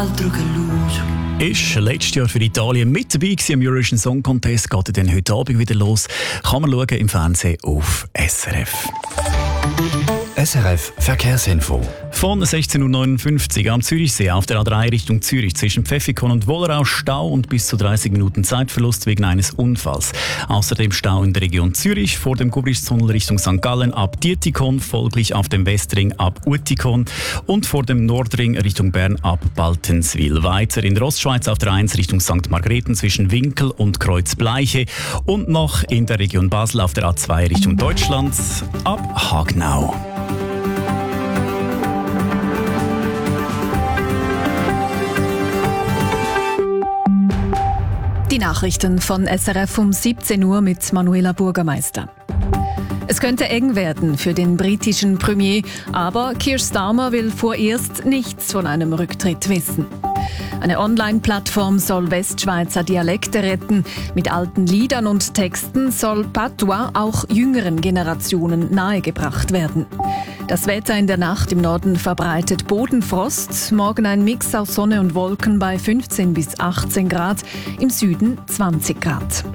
altro che luce. Ist letztes Jahr für Italien mit dabei gewesen, am Eurovision Song Contest, geht dann heute Abend wieder los. Kann man schauen im Fernsehen auf SRF. SRF Verkehrsinfo. Von 16.59 Uhr am Zürichsee auf der A3 Richtung Zürich zwischen Pfäffikon und Wollerau Stau und bis zu 30 Minuten Zeitverlust wegen eines Unfalls. Außerdem Stau in der Region Zürich vor dem Gubrischtunnel Richtung St. Gallen ab Dietikon, folglich auf dem Westring ab Uetikon und vor dem Nordring Richtung Bern ab Baltenswil. Weiter in der Ostschweiz auf der 1 Richtung St. Margrethen zwischen Winkel und Kreuzbleiche und noch in der Region Basel auf der A2 Richtung Deutschland ab Hagnau. Die Nachrichten von SRF um 17 Uhr mit Manuela Bürgermeister. Es könnte eng werden für den britischen Premier, aber Keir Starmer will vorerst nichts von einem Rücktritt wissen. Eine Online-Plattform soll Westschweizer Dialekte retten. Mit alten Liedern und Texten soll Patois auch jüngeren Generationen nahegebracht werden. Das Wetter in der Nacht im Norden verbreitet Bodenfrost. Morgen ein Mix aus Sonne und Wolken bei 15 bis 18 Grad, im Süden 20 Grad.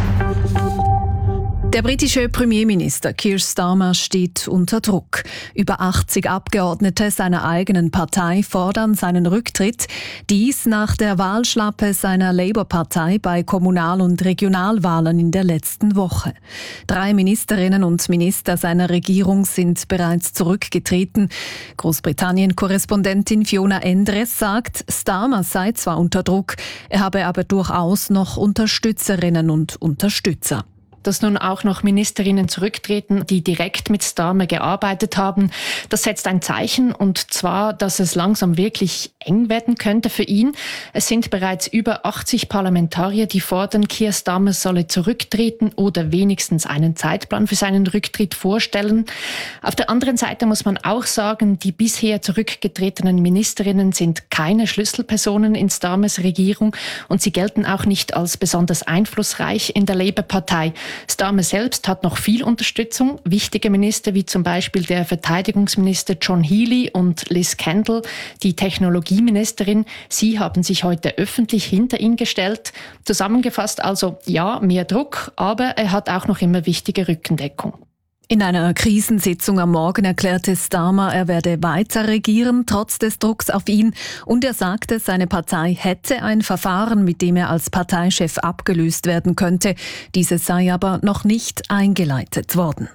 Der britische Premierminister Keir Starmer steht unter Druck. Über 80 Abgeordnete seiner eigenen Partei fordern seinen Rücktritt. Dies nach der Wahlschlappe seiner Labour-Partei bei Kommunal- und Regionalwahlen in der letzten Woche. 3 Ministerinnen und Minister seiner Regierung sind bereits zurückgetreten. Großbritannien-Korrespondentin Fiona Endres sagt, Starmer sei zwar unter Druck, er habe aber durchaus noch Unterstützerinnen und Unterstützer. Dass nun auch noch Ministerinnen zurücktreten, die direkt mit Starmer gearbeitet haben. Das setzt ein Zeichen, und zwar, dass es langsam wirklich eng werden könnte für ihn. Es sind bereits über 80 Parlamentarier, die fordern, Keir Starmer solle zurücktreten oder wenigstens einen Zeitplan für seinen Rücktritt vorstellen. Auf der anderen Seite muss man auch sagen, die bisher zurückgetretenen Ministerinnen sind keine Schlüsselpersonen in Starmers Regierung und sie gelten auch nicht als besonders einflussreich in der Labour-Partei. Starmer selbst hat noch viel Unterstützung. Wichtige Minister wie zum Beispiel der Verteidigungsminister John Healey und Liz Kendall, die Technologieministerin, sie haben sich heute öffentlich hinter ihn gestellt. Zusammengefasst also, ja, mehr Druck, aber er hat auch noch immer wichtige Rückendeckung. In einer Krisensitzung am Morgen erklärte Starmer, er werde weiter regieren, trotz des Drucks auf ihn. Und er sagte, seine Partei hätte ein Verfahren, mit dem er als Parteichef abgelöst werden könnte. Dieses sei aber noch nicht eingeleitet worden.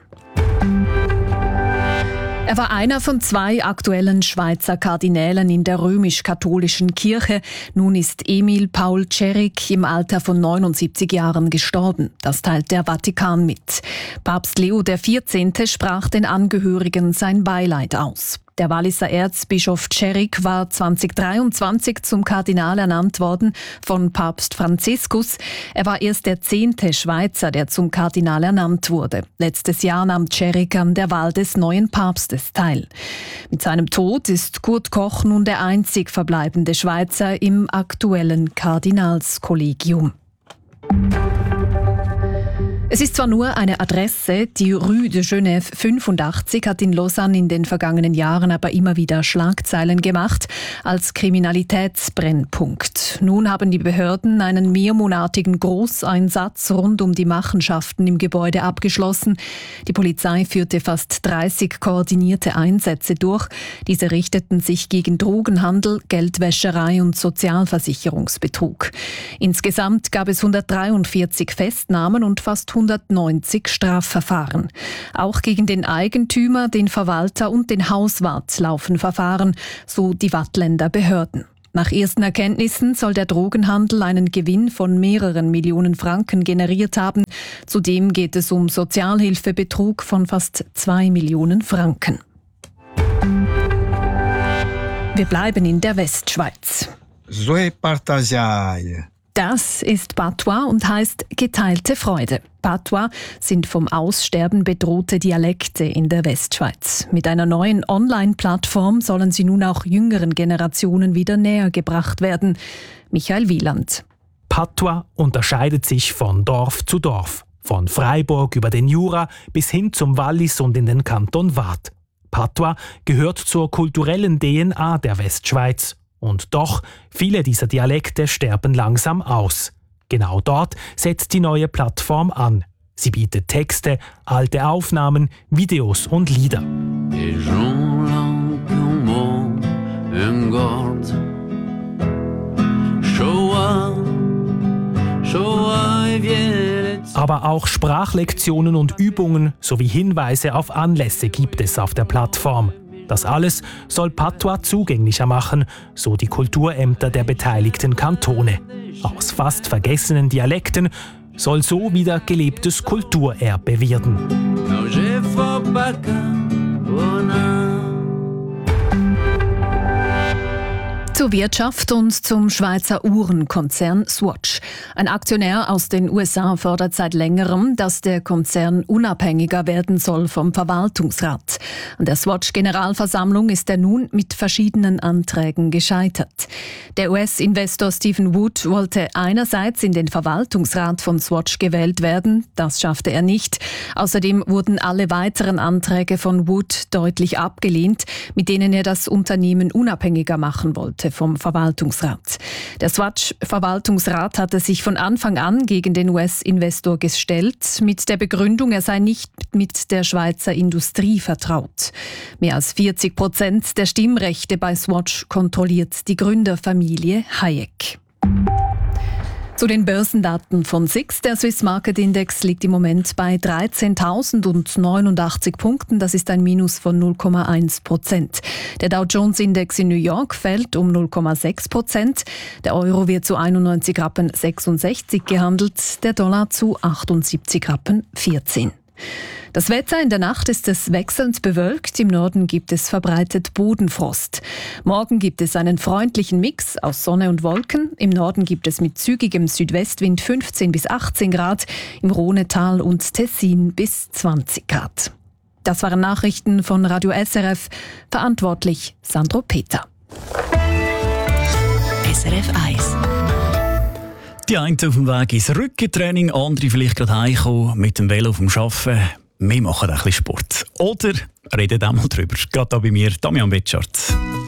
Er war einer von 2 aktuellen Schweizer Kardinälen in der römisch-katholischen Kirche. Nun ist Emil Paul Cerik im Alter von 79 Jahren gestorben. Das teilt der Vatikan mit. Papst Leo XIV. Sprach den Angehörigen sein Beileid aus. Der Walliser Erzbischof Cerik war 2023 zum Kardinal ernannt worden von Papst Franziskus. Er war erst der 10. Schweizer, der zum Kardinal ernannt wurde. Letztes Jahr nahm Cerik an der Wahl des neuen Papstes teil. Mit seinem Tod ist Kurt Koch nun der einzig verbleibende Schweizer im aktuellen Kardinalskollegium. Es ist zwar nur eine Adresse, die Rue de Genève 85 hat in Lausanne in den vergangenen Jahren aber immer wieder Schlagzeilen gemacht als Kriminalitätsbrennpunkt. Nun haben die Behörden einen mehrmonatigen Großeinsatz rund um die Machenschaften im Gebäude abgeschlossen. Die Polizei führte fast 30 koordinierte Einsätze durch. Diese richteten sich gegen Drogenhandel, Geldwäscherei und Sozialversicherungsbetrug. Insgesamt gab es 143 Festnahmen und fast 190 Strafverfahren. Auch gegen den Eigentümer, den Verwalter und den Hauswart laufen Verfahren, so die Waadtländer Behörden. Nach ersten Erkenntnissen soll der Drogenhandel einen Gewinn von mehreren Millionen Franken generiert haben. Zudem geht es um Sozialhilfebetrug von fast 2 Millionen Franken. Wir bleiben in der Westschweiz. Das ist Patois und heißt geteilte Freude. Patois sind vom Aussterben bedrohte Dialekte in der Westschweiz. Mit einer neuen Online-Plattform sollen sie nun auch jüngeren Generationen wieder näher gebracht werden. Michael Wieland. Patois unterscheidet sich von Dorf zu Dorf. Von Freiburg über den Jura bis hin zum Wallis und in den Kanton Waadt. Patois gehört zur kulturellen DNA der Westschweiz. Und doch, viele dieser Dialekte sterben langsam aus. Genau dort setzt die neue Plattform an. Sie bietet Texte, alte Aufnahmen, Videos und Lieder. Aber auch Sprachlektionen und Übungen sowie Hinweise auf Anlässe gibt es auf der Plattform. Das alles soll Patois zugänglicher machen, so die Kulturämter der beteiligten Kantone. Aus fast vergessenen Dialekten soll so wieder gelebtes Kulturerbe werden. Zur Wirtschaft und zum Schweizer Uhrenkonzern Swatch. Ein Aktionär aus den USA fordert seit längerem, dass der Konzern unabhängiger werden soll vom Verwaltungsrat. An der Swatch-Generalversammlung ist er nun mit verschiedenen Anträgen gescheitert. Der US-Investor Stephen Wood wollte einerseits in den Verwaltungsrat von Swatch gewählt werden. Das schaffte er nicht. Außerdem wurden alle weiteren Anträge von Wood deutlich abgelehnt, mit denen er das Unternehmen unabhängiger machen wollte vom Verwaltungsrat. Der Swatch-Verwaltungsrat hatte sich von Anfang an gegen den US-Investor gestellt, mit der Begründung, er sei nicht mit der Schweizer Industrie vertraut. Mehr als 40% der Stimmrechte bei Swatch kontrolliert die Gründerfamilie Hayek. Zu den Börsendaten von SIX. Der Swiss Market Index liegt im Moment bei 13.089 Punkten. Das ist ein Minus von 0,1%. Der Dow Jones Index in New York fällt um 0,6%. Der Euro wird zu 91,66 Rappen gehandelt, der Dollar zu 78,14 Rappen. Das Wetter: in der Nacht ist es wechselnd bewölkt, im Norden gibt es verbreitet Bodenfrost. Morgen gibt es einen freundlichen Mix aus Sonne und Wolken. Im Norden gibt es mit zügigem Südwestwind 15 bis 18 Grad, im Rhonetal und Tessin bis 20 Grad. Das waren Nachrichten von Radio SRF, verantwortlich Sandro Peter. SRF 1. Die einen auf dem Weg ins Rückentraining, andere vielleicht gerade heimkommen mit dem Velo vom Arbeiten. Wir machen ein bisschen Sport. Oder reden auch mal drüber. Gerade hier bei mir, Damian Betschart.